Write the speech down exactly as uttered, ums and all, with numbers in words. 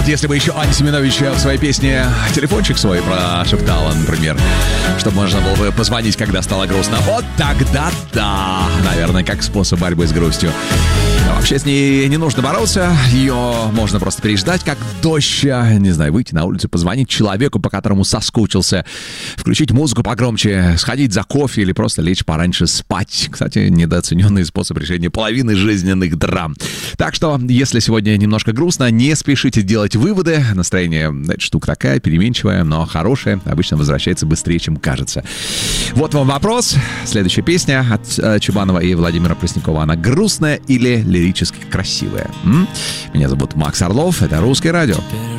вот если бы еще Аня Семенович в своей песне телефончик свой прошептала, например, чтобы можно было бы позвонить, когда стало грустно. Вот тогда да, наверное, как способ борьбы с грустью. Но вообще с ней не нужно бороться, ее можно просто переждать, как дождь, не знаю, выйти на улицу, позвонить человеку, по которому соскучился, включить музыку погромче, сходить за кофе или просто лечь пораньше спать. Кстати, недооцененный способ решения половины жизненных драм. Так что, если сегодня немножко грустно, не спешите делать выводы. Настроение, знаете, штука такая, переменчивая, но хорошая, обычно возвращается быстрее, чем кажется. Вот вам вопрос. Следующая песня от э, Чубанова и Владимира Преснякова. Она грустная или лирически красивая? М? Меня зовут Макс Орлов, это «Русское радио».